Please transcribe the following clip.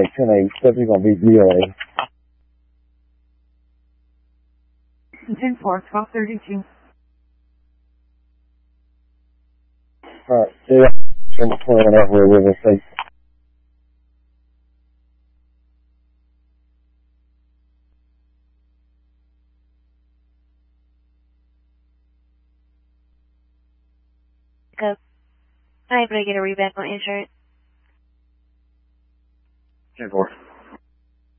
10-8, definitely going to be DOA. 10-4, 1232. Alright, yeah, from 21 out where we're going to say. Go. I'm able to get a rebate on insurance. 10-4.